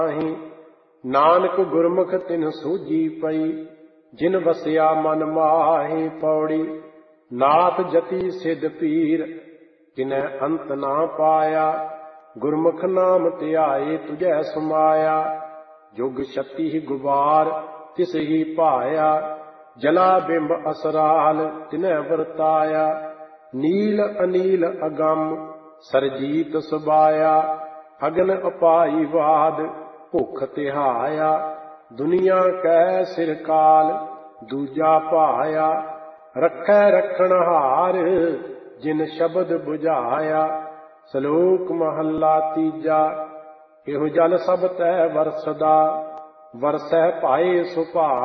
ਨਾਹੀਂ। ਨਾਨਕ ਗੁਰਮੁਖ ਤਿਨ ਸੂਝੀ ਪਈ, ਜਿਨ ਵਸਿਆ ਮਨ ਮਾਹੀ। ਪੌੜੀ। ਨਾਥ ਜਤੀ ਸਿਧ ਪੀਰ, ਕਿਨੈ ਅੰਤ ਨਾ ਪਾਇਆ। ਗੁਰਮੁਖ ਨਾਮ ਧਿਆਏ ਤੁਝੈ ਸਮਾਇਆ। ਜੁਗ ਛਤੀ ਗੁਬਾਰ ਤਿਸ ਹੀ ਭਾਇਆ, ਜਲਾ ਬਿੰਬ ਅਸਰਾਲ ਤਿਨੈ ਵਰਤਾਇਆ। ਨੀਲ ਅਨੀਲ ਅਗੰਮ ਸਰਜੀਤ ਸੁਬਾਇਆ, ਅਗਨ ਅਪਾਈ ਬਾਦ ਭੁਖ ਤਿਹਾਇਆ। ਦੁਨੀਆ ਕੈ ਸਿਰ ਕਾਲ ਦੂਜਾ ਭਾਇਆ, ਰੱਖੈ ਰਖਣਹਾਰ ਜਿਨ ਸ਼ਬਦ ਬੁਝਾਇਆ। ਸਲੋਕ ਮਹੱਲਾ ਤੀਜਾ। ਇਹੋ ਜਲ ਸਭ ਤੈ ਵਰਸਦਾ, ਵਰਸੈ ਭਾਏ ਸੁਭਾ।